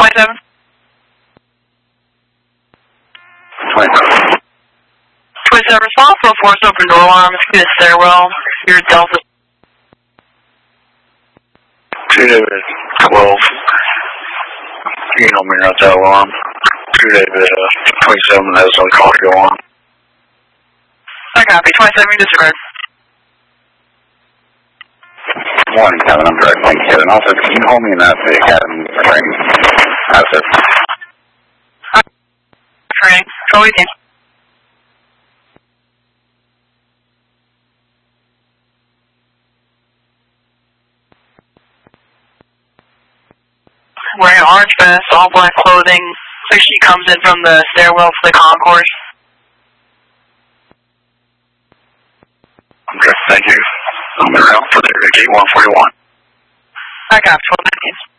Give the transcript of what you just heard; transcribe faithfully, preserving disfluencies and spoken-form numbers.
twenty-seven. twenty-seven. twenty-seven, response, full force, open door alarm, it's through the stairwell, your Delta. two David twelve. You can help me route that alarm. two David uh, twenty-seven has no call to go on. I copy, twenty-seven, disregard. Morning, Kevin. I'm Direct Link Kevin. Also, can you hold me in that the Academy training asset? Training, go with you. Wearing orange vest, all black clothing. Looks she comes in from the stairwell to the concourse. Okay, thank you. I'm around for the gate one forty-one. I got twelve minutes.